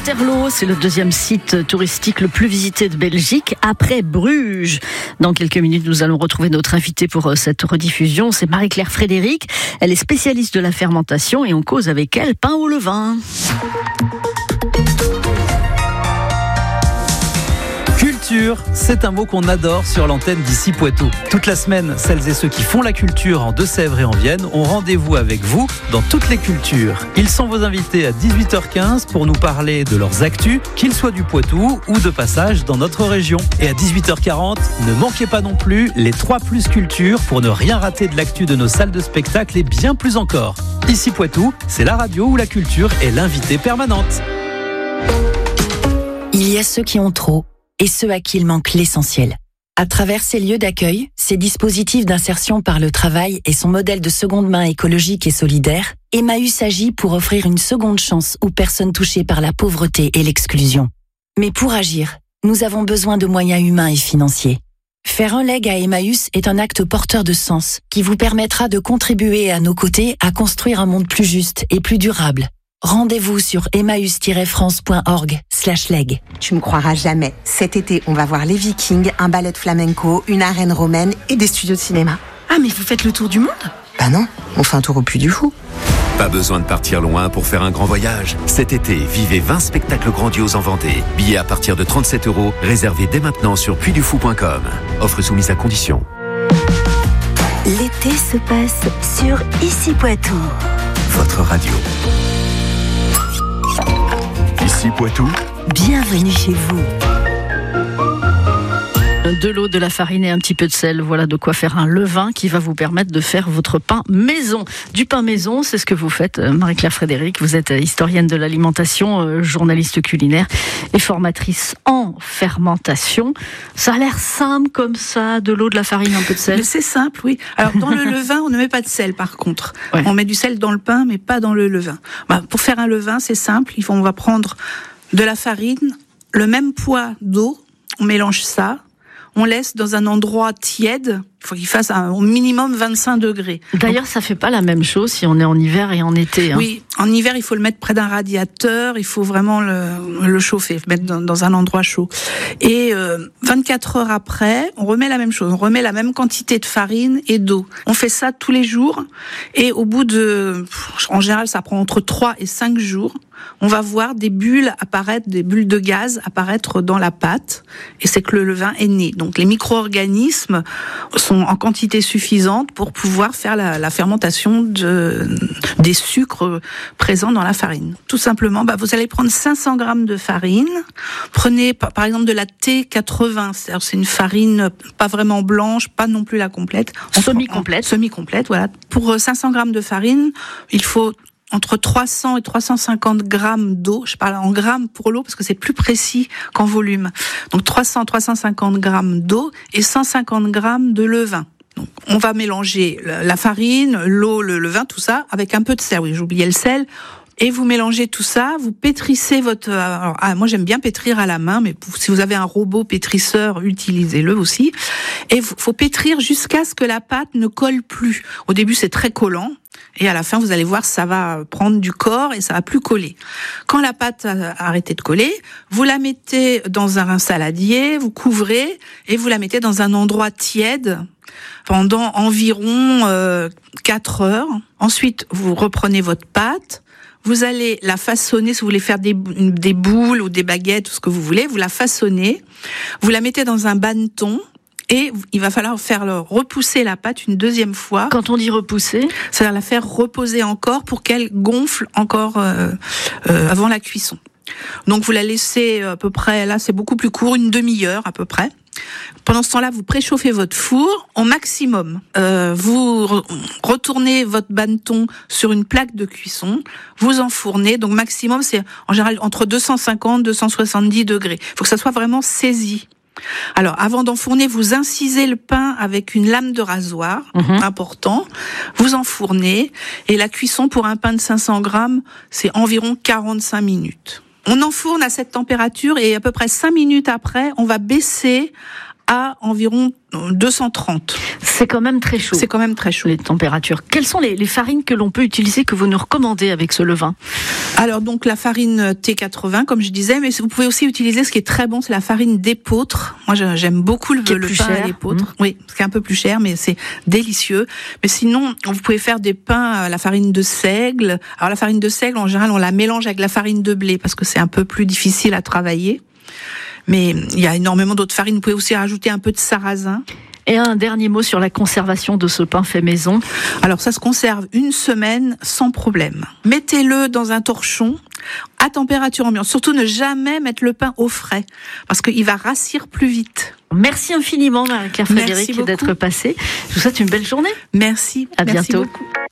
Waterloo, c'est le deuxième site touristique le plus visité de Belgique, après Bruges. Dans quelques minutes, nous allons retrouver notre invitée pour cette rediffusion. C'est Marie-Claire Frédéric. Elle est spécialiste de la fermentation et on cause avec elle pain au levain. Culture, c'est un mot qu'on adore sur l'antenne d'Ici Poitou. Toute la semaine, celles et ceux qui font la culture en Deux-Sèvres et en Vienne ont rendez-vous avec vous dans toutes les cultures. Ils sont vos invités à 18h15 pour nous parler de leurs actus, qu'ils soient du Poitou ou de passage dans notre région. Et à 18h40, ne manquez pas non plus les 3 plus cultures pour ne rien rater de l'actu de nos salles de spectacle et bien plus encore. Ici Poitou, c'est la radio où la culture est l'invitée permanente. Il y a ceux qui ont trop et ceux à qui il manque l'essentiel. À travers ces lieux d'accueil, ces dispositifs d'insertion par le travail et son modèle de seconde main écologique et solidaire, Emmaüs agit pour offrir une seconde chance aux personnes touchées par la pauvreté et l'exclusion. Mais pour agir, nous avons besoin de moyens humains et financiers. Faire un leg à Emmaüs est un acte porteur de sens qui vous permettra de contribuer à nos côtés à construire un monde plus juste et plus durable. Rendez-vous sur emmaüs-france.org/leg. Tu me croiras jamais. Cet été, on va voir les Vikings, un ballet de flamenco, une arène romaine et des studios de cinéma. Ah, mais vous faites le tour du monde ? Bah non, on fait un tour au Puy du Fou. Pas besoin de partir loin pour faire un grand voyage. Cet été, vivez 20 spectacles grandioses en Vendée. Billets à partir de 37 €, réservés dès maintenant sur puydufou.com. Offre soumise à condition. L'été se passe sur Ici Poitou. Votre radio. Ici Poitou. Bienvenue chez vous. De l'eau, de la farine et un petit peu de sel, voilà de quoi faire un levain qui va vous permettre de faire votre pain maison. Du pain maison, c'est ce que vous faites, Marie-Claire Frédéric. Vous êtes historienne de l'alimentation, journaliste culinaire et formatrice en fermentation. Ça a l'air simple comme ça, de l'eau, de la farine, un peu de sel. Mais c'est simple, oui. Alors dans le levain, on ne met pas de sel par contre. Ouais. On met du sel dans le pain, mais pas dans le levain. Pour faire un levain, c'est simple. On va prendre de la farine, le même poids d'eau, on mélange ça. On laisse dans un endroit tiède. Il faut qu'il fasse au minimum 25 degrés. D'ailleurs, ça fait pas la même chose si on est en hiver et en été. Hein. Oui, en hiver, il faut le mettre près d'un radiateur. Il faut vraiment le chauffer, le mettre dans un endroit chaud. Et 24 heures après, on remet la même chose. On remet la même quantité de farine et d'eau. On fait ça tous les jours. Et au bout en général, ça prend entre 3 et 5 jours. On va voir des bulles apparaître, des bulles de gaz apparaître dans la pâte. Et c'est que le levain est né. Donc les micro-organismes sont en quantité suffisante pour pouvoir faire la fermentation des sucres présents dans la farine. Tout simplement, vous allez prendre 500 grammes de farine. Prenez par exemple de la T80, c'est-à-dire c'est une farine pas vraiment blanche, pas non plus la complète. Semi-complète. Semi-complète, voilà. Pour 500 grammes de farine, il faut entre 300 et 350 grammes d'eau. Je parle en grammes pour l'eau parce que c'est plus précis qu'en volume. Donc 300-350 grammes d'eau et 150 grammes de levain. Donc, on va mélanger la farine, l'eau, le levain, tout ça, avec un peu de sel. Oui, j'oubliais le sel. Et vous mélangez tout ça, vous pétrissez moi j'aime bien pétrir à la main, mais si vous avez un robot pétrisseur, utilisez-le aussi. Et faut pétrir jusqu'à ce que la pâte ne colle plus. Au début, c'est très collant. Et à la fin, vous allez voir, ça va prendre du corps et ça va plus coller. Quand la pâte a arrêté de coller, vous la mettez dans un saladier, vous couvrez et vous la mettez dans un endroit tiède pendant environ 4 heures. Ensuite, vous reprenez votre pâte. Vous allez la façonner, si vous voulez faire des boules ou des baguettes, tout ce que vous voulez, vous la façonnez, vous la mettez dans un bannetton et il va falloir faire repousser la pâte une deuxième fois. Quand on dit repousser, c'est-à-dire la faire reposer encore pour qu'elle gonfle encore avant la cuisson. Donc vous la laissez à peu près, là c'est beaucoup plus court, une demi-heure à peu près. Pendant ce temps-là, vous préchauffez votre four au maximum. Vous retournez votre bannetton sur une plaque de cuisson, vous enfournez. Donc maximum, c'est en général entre 250 et 270 degrés. Il faut que ça soit vraiment saisi. Alors, avant d'enfourner, vous incisez le pain avec une lame de rasoir, important. Vous enfournez et la cuisson pour un pain de 500 grammes, c'est environ 45 minutes. On enfourne à cette température et à peu près 5 minutes après, on va baisser à environ 230. C'est quand même très chaud. C'est quand même très chaud. Les températures. Quelles sont les farines que l'on peut utiliser, que vous nous recommandez avec ce levain? Alors donc la farine T80, comme je disais, mais vous pouvez aussi utiliser, ce qui est très bon, c'est la farine d'épeautre. Moi j'aime beaucoup le pain à l'épeautre. Oui, c'est un peu plus cher, mais c'est délicieux. Mais sinon, vous pouvez faire des pains à la farine de seigle. Alors la farine de seigle, en général, on la mélange avec la farine de blé parce que c'est un peu plus difficile à travailler. Mais il y a énormément d'autres farines. Vous pouvez aussi rajouter un peu de sarrasin. Et un dernier mot sur la conservation de ce pain fait maison. Alors ça se conserve 1 semaine sans problème. Mettez-le dans un torchon à température ambiante. Surtout ne jamais mettre le pain au frais parce qu'il va rassir plus vite. Merci infiniment Marie-Claire Frédéric d'être passée. Je vous souhaite une belle journée. Merci. À Merci bientôt. Beaucoup.